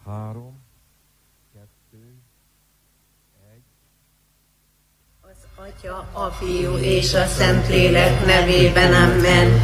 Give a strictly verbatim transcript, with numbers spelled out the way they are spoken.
Három, kettő, egy. Az Atya, a Fiú és a Szentlélek nevében, amen.